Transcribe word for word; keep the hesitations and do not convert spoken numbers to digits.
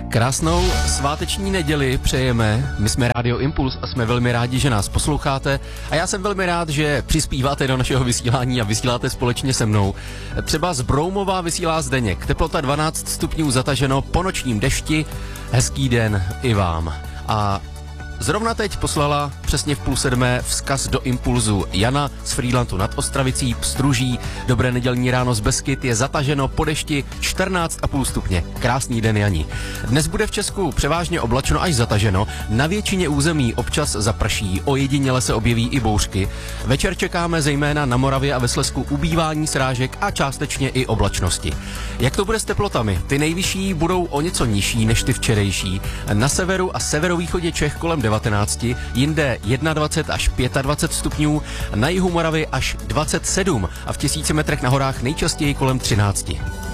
Krásnou sváteční neděli přejeme. My jsme Rádio Impuls a jsme velmi rádi, že nás posloucháte. A já jsem velmi rád, že přispíváte do našeho vysílání a vysíláte společně se mnou. Třeba z Broumova vysílá Zdeněk. Teplota dvanáct stupňů, zataženo po nočním dešti. Hezký den i vám. A zrovna teď poslala přesně v půl sedmé vzkaz do Impulzu Jana z Frýdlantu nad Ostravicí, Pstruží. Dobré nedělní ráno z Beskyt, je zataženo po dešti čtrnáct a půl stupně. Krásný den, Jani. Dnes bude v Česku převážně oblačno až zataženo. Na většině území občas zaprší, ojediněle se objeví i bouřky. Večer čekáme zejména na Moravě a ve Slezsku ubývání srážek a částečně i oblačnosti. Jak to bude s teplotami? Ty nejvyšší budou o něco nižší než ty včerejší. Na severu a severovýchodě Čech kolem devatenáct, jinde dvacet jedna až dvacet pět stupňů, na jihu Moravy až dvacet sedm a v tisíci metrech na horách nejčastěji kolem třináct.